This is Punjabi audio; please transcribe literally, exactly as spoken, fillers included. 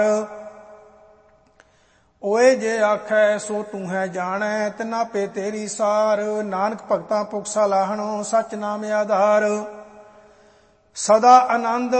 ਓਏ ਜੇ ਆਖੈ ਸੋ ਤੂੰ ਹੈ ਜਾਣੈ, ਤਿਨਾ ਪੇ ਤੇਰੀ ਸਾਰ। ਨਾਨਕ ਭਗਤਾਂ ਪੁਖ ਸਲਾਹਣੋ, ਸਚ ਨਾਮ ਆਧਾਰ। ਸਦਾ ਆਨੰਦ